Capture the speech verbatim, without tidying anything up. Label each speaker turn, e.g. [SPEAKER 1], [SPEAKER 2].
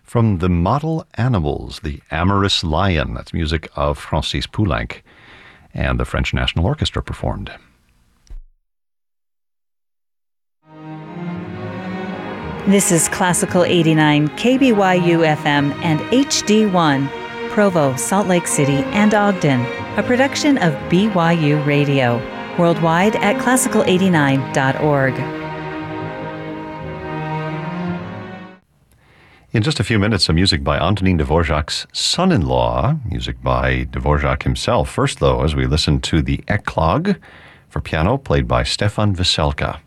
[SPEAKER 1] From the Model Animals, the Amorous Lion. That's music of Francis Poulenc, and the French National Orchestra performed.
[SPEAKER 2] This is Classical eighty-nine, K B Y U F M and H D one, Provo, Salt Lake City, and Ogden, a production of B Y U Radio, worldwide at classical eighty-nine dot org.
[SPEAKER 1] In just a few minutes, some music by Antonin Dvorak's son-in-law, music by Dvorak himself. First, though, as we listen to the Eclogue for piano, played by Stefan Veselka.